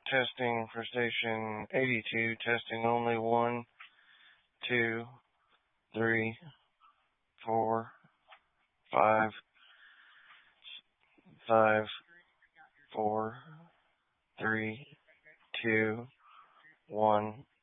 Testing for station 82. Testing only. 1, 2, 3, 4, 5, 5, 4, 3, 2, 1.